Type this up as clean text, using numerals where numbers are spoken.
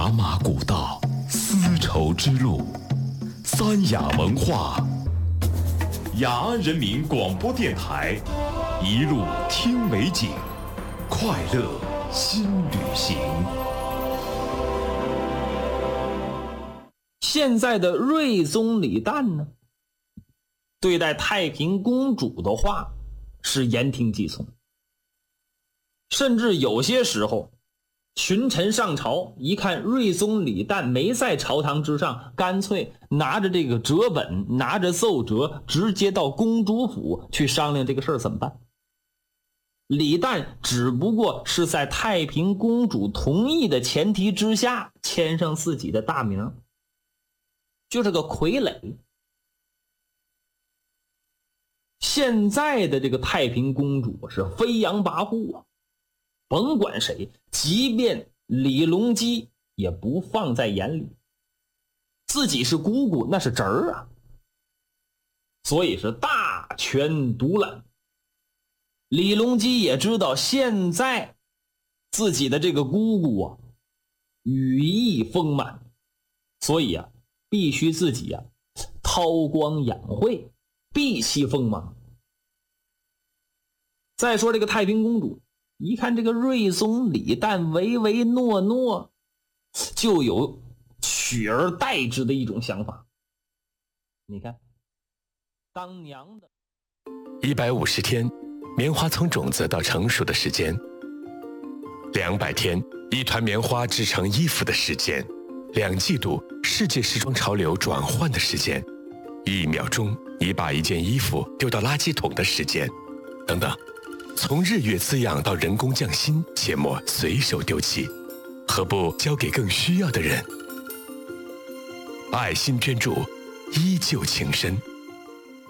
茶马古道，丝绸之路，三雅文化，雅安人民广播电台，一路听美景，快乐新旅行。 现在的睿宗李旦呢，对待太平公主的话是言听计从，甚至有些时候群臣上朝一看睿宗李旦没在朝堂之上，干脆拿着这个折本，拿着奏折，直接到公主府去商量这个事儿怎么办。李旦只不过是在太平公主同意的前提之下签上自己的大名，就是个傀儡。现在的这个太平公主是飞扬跋扈啊，甭管谁，即便李隆基也不放在眼里，自己是姑姑那是侄儿啊，所以是大权独揽。李隆基也知道现在自己的这个姑姑啊羽翼丰满，所以啊必须自己啊韬光养晦，避其锋芒。再说这个太平公主一看这个睿宗李旦唯唯诺诺，就有取而代之的一种想法。你看当娘的 150天，棉花从种子到成熟的时间；200天，一团棉花织成衣服的时间；2季度，世界时装潮流转换的时间；1秒钟，你把一件衣服丢到垃圾桶的时间，等等。从日月滋养到人工匠心，切莫随手丢弃，何不交给更需要的人？爱心捐助，依旧情深。